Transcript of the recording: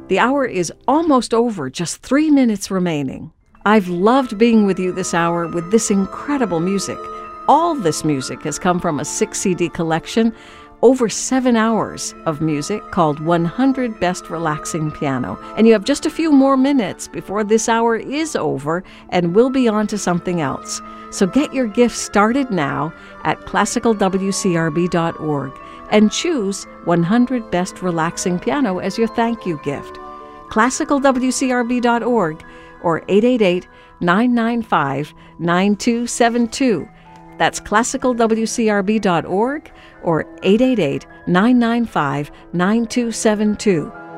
The hour is almost over, just 3 minutes remaining. I've loved being with you this hour with this incredible music. All this music has come from a 6 CD collection, over 7 hours of music called 100 Best Relaxing Piano. And you have just a few more minutes before this hour is over and we'll be on to something else. So get your gift started now at classicalwcrb.org and choose 100 Best Relaxing Piano as your thank you gift. classicalwcrb.org or 888-995-9272. That's classicalwcrb.org or 888-995-9272.